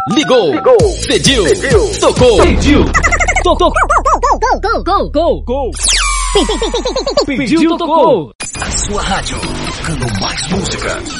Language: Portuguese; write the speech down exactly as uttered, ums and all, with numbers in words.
Ligou, Ligou. Pediu, Pediu. Tocou, Pediu. Tocou, Gol, gol, gol, gol, gol. Pediu, tocou. A sua rádio, tocando mais música.